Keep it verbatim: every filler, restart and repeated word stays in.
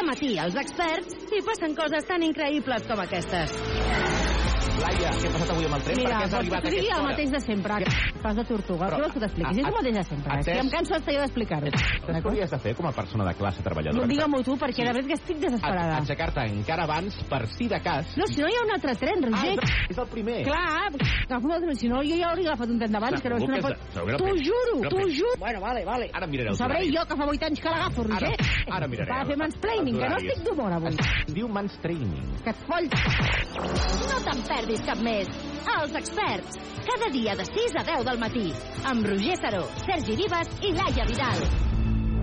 matí, els experts, i passen coses tan increïbles com aquestes. Laia, què ha passat avui amb el tren? Mira, per què has arribat a digui aquesta el hora? mateix de sempre. Pas de tortuga. Què vols que t'expliquis? És el mateix de sempre. És que em canso d'estar jo d'explicar-ho. Saps què hauries de fer com a persona de classe treballadora? No, digue-m'ho tu, perquè de veritat que estic desesperada. Aixecar-te encara abans, per si de cas... No, si no hi ha un altre tren, Roger. Ah, és el primer. Clar, agafo un altre, si no jo ja hauria agafat un tren d'abans, que no és que no pot... T'ho juro, t'ho juro. Bueno, vale, vale. Ara miraré el Sabré jo que fa vuit anys que l'agafo, Roger. Ara, ara miraré. Va fer mansplaining, que no estic d'humor avui. Es diu mansplaining. Que et foll... No te'n perdis cap més. Els experts. Cada dia de sis a deu del matí. Amb Roger Saró, Sergi Vives i Laia Vidal.